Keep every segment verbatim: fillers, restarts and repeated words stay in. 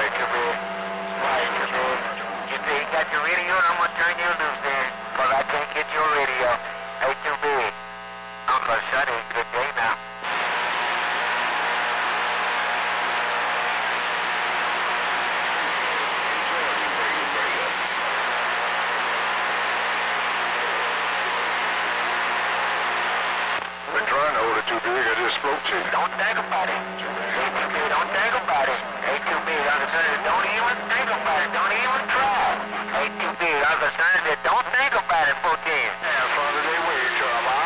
Right, you big. Right, you big. You say you got your radio, I'm gonna turn you loose then, cause I can't get your radio. Hey, too big. Uncle Sonny, good day now. Been trying to hold it too big, I just spoke to you. Don't think about it. Hey, too big, don't think about it. Hey, too big, Uncle Sonny, don't even think about it. Don't even try. Hey, too big, Uncle Sonny said, don't think about it, fourteen. Yeah, Father, they wait, trouble.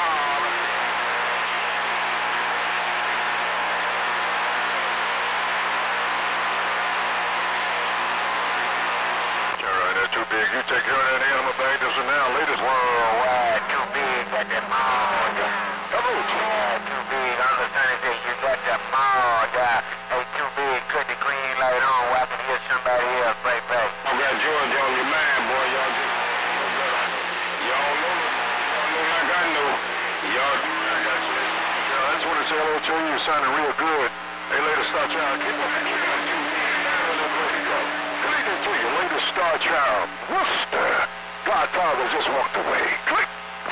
All right, that's too big. You take care of that animal bag. This is now latest. Worldwide, too big, got that mauled. Come on. Yeah, too big, Uncle Sonny said, you got that mauled. Hey, too big, cut the green light on where I can hear somebody else. Pray, pray. I got George on your mind, boy. Y'all just... Y'all know, y'all know like I know. Y'all... I got you. Yeah, I just want to say hello to you. You're sounding real good. Hey, latest Star Child. Keep up what you got to do. Click into your latest Star Child. Worcester. Godfather just walked away. Click.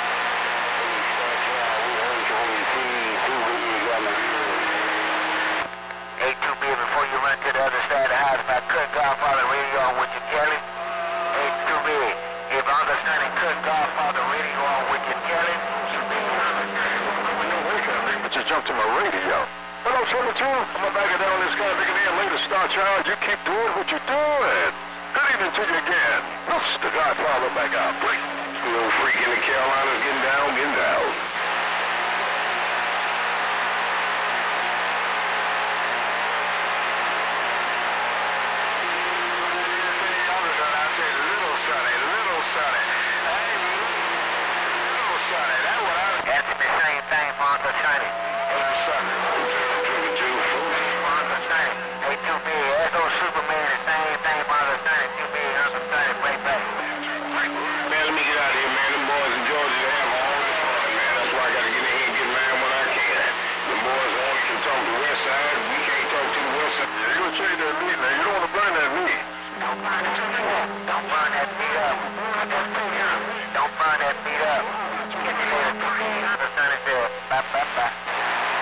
Hey, too big, before you run to the other side of the house, if I cut Godfather radio on, would you tell him? Hey, too big, if Uncle Sonny cut Godfather radio on, would you tell him? But you jumped to my radio. Hello, seventy-two. I'm gonna back it down this guy making the latest Star Child. You keep doing what you're doing. Good evening to you again. Mister Godfather back out. Break. You old freak in the Carolinas getting down, getting down.